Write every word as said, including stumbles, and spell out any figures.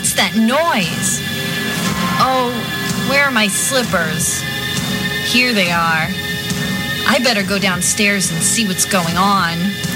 What's that noise? Oh, where are my slippers? Here they are. I better go downstairs and see what's going on.